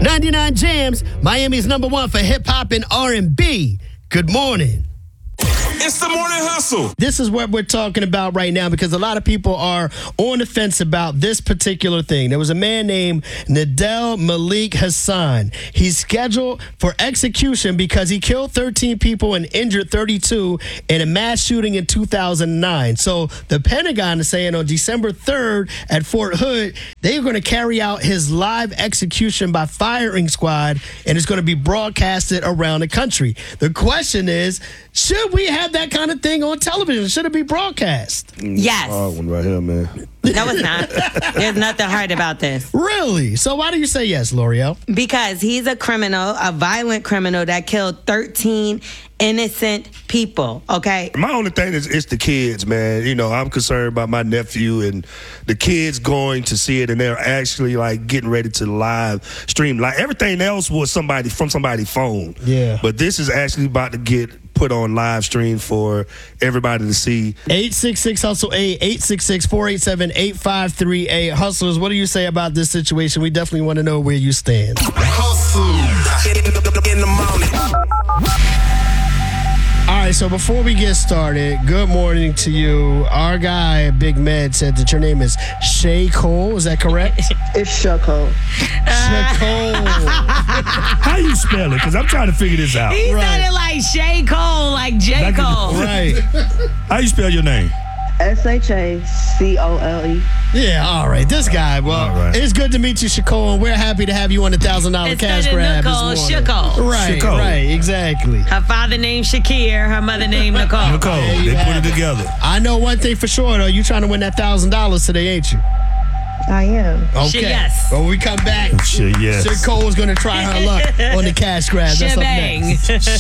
99 Jams, Miami's #1 for hip-hop and R&B. Good morning. It's the morning hustle. This is what we're talking about right now because a lot of people are on the fence about this particular thing. There was a man named Nadel Malik Hassan. He's scheduled for execution because he killed 13 people and injured 32 in a mass shooting in 2009. So the Pentagon is saying on December 3rd at Fort Hood, they're going to carry out his live execution by firing squad, and it's going to be broadcasted around the country. The question is, should we have that kind of thing on television? Should it be broadcast? Yes. Hard one right here, man. No, it's not. There's nothing hard about this. Really? So why do you say yes, L'Oreal? Because he's a criminal, a violent criminal that killed 13 innocent people, okay? My only thing is it's the kids, man. You know, I'm concerned about my nephew and the kids going to see it, and they're actually like getting ready to live stream. Like everything else was from somebody's phone. Yeah. But this is actually about to get put on live stream for everybody to see. 866-HUSTLE-8, 866-487-8538. Hustlers, what do you say about this situation? We definitely want to know where you stand. Hustle in the morning. All right, so before we get started, good morning to you. Our guy, Big Med, said that your name is Shay Cole. Is that correct? It's Shako. Cole. How you spell it? Because I'm trying to figure this out. He sounded like Shay Cole, like J. Cole. Right. How you spell your name? SHACOLE. Yeah, all right. This guy, well, All right. It's good to meet you, Shako, and we're happy to have you on the $1,000 cash grab Nicole, this morning. Shako. Right, Shako. right, exactly. Her father named Shakir, her mother named Nicole. Nicole. There you They put have it together. I know one thing for sure, though. You trying to win that $1,000 today, ain't you? I am. Okay. Yes. When we come back, Shit, yes. Shako's going to try her luck on the cash grab. That's up Shebang.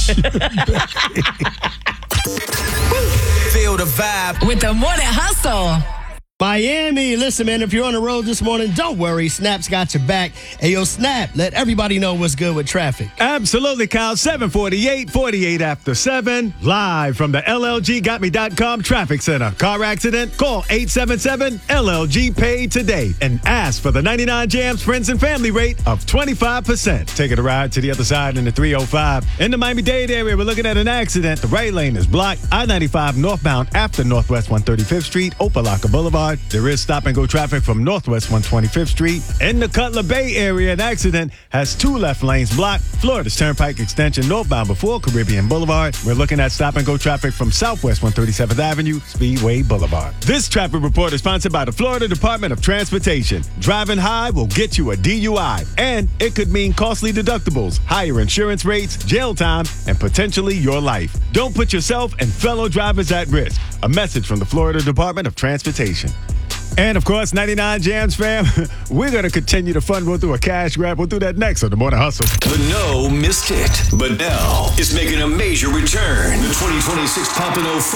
next. Feel the vibe. With the morning hustle. Miami, listen, man, if you're on the road this morning, don't worry. Snap's got your back. Hey, yo, Snap, let everybody know what's good with traffic. Absolutely, Kyle. 748, 48 after 7. Live from the LLGGotMe.com Traffic Center. Car accident? Call 877-LLG-PAY today and ask for the 99 Jams Friends and Family rate of 25%. Taking a ride to the other side in the 305. In the Miami-Dade area, we're looking at an accident. The right lane is blocked. I-95 northbound after Northwest 135th Street, Opelika Boulevard. There is stop-and-go traffic from Northwest 125th Street. In the Cutler Bay area, an accident has 2 left lanes blocked. Florida's Turnpike Extension northbound before Caribbean Boulevard. We're looking at stop-and-go traffic from Southwest 137th Avenue, Speedway Boulevard. This traffic report is sponsored by the Florida Department of Transportation. Driving high will get you a DUI, and it could mean costly deductibles, higher insurance rates, jail time, and potentially your life. Don't put yourself and fellow drivers at risk. A message from the Florida Department of Transportation. And, of course, 99 Jams, fam, we're going to continue the fun. We'll do a cash grab. We'll do that next on The Morning Hustle. The No missed it, but now is making a major return. The 2026 Pompano